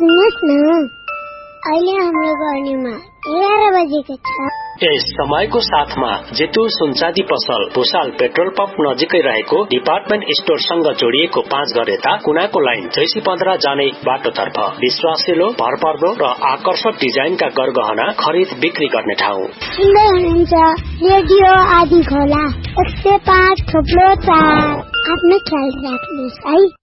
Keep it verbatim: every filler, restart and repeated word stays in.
सुन्नुहोस् न, अहिले हाम्रो गर्नेमा एघार बजेको छ। यस समयको साथमा जेतु सुनचाँदी पसल भुसाल पेट्रोल पम्प नजिकै रहेको डिपार्टमेन्ट स्टोरसँग जोडिएको पाँच घर यता कुनाको लाइन जैसी पन्ध्र जाने बाटोतर्फ विश्वासिलो, भरपर्दो र आकर्षक डिजाइनका गरगहना खरिद बिक्री गर्ने ठाउँ। सुन्दै हुनुहुन्छ रेडियो आदि खोला एक सय पाँच थोप्लो चार। आफ्नो ख्याल राख्नुहोस् है।